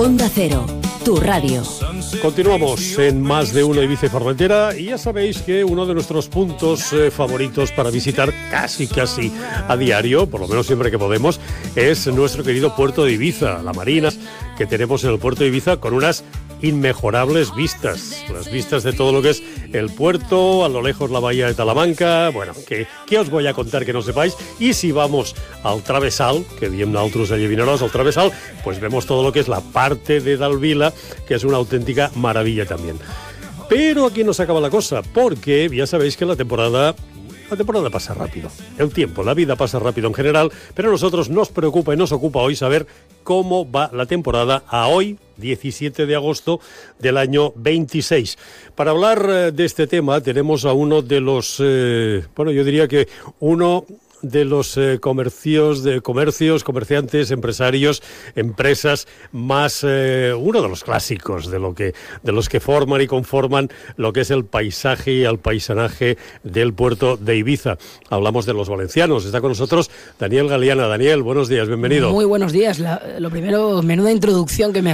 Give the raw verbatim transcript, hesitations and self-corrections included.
Onda Cero, tu radio. Continuamos en Más de Uno Ibiza y Formentera y ya sabéis que uno de nuestros puntos eh, favoritos para visitar casi casi a diario, por lo menos siempre que podemos, es nuestro querido puerto de Ibiza, la Marina que tenemos en el puerto de Ibiza con unas inmejorables vistas, las vistas de todo lo que es el puerto, a lo lejos la bahía de Talamanca. Bueno, que, que os voy a contar que no sepáis. Y si vamos al travesal, que diem nosaltres allí vineros, al travesal, pues vemos todo lo que es la parte de Dalvila, que es una auténtica maravilla también. Pero aquí no se acaba la cosa, porque ya sabéis que la temporada... La temporada pasa rápido, el tiempo, la vida pasa rápido en general, pero a nosotros nos preocupa y nos ocupa hoy saber cómo va la temporada a hoy, diecisiete de agosto del año veintiséis. Para hablar de este tema tenemos a uno de los, eh, bueno, yo diría que uno... de los eh, comercios, de comercios, comerciantes, empresarios, empresas más eh, uno de los clásicos de lo que de los que forman y conforman lo que es el paisaje y el paisanaje del puerto de Ibiza. Hablamos de los valencianos. Está con nosotros Daniel Galeana. Daniel, buenos días, bienvenido. Muy buenos días. La, lo primero, menuda introducción que me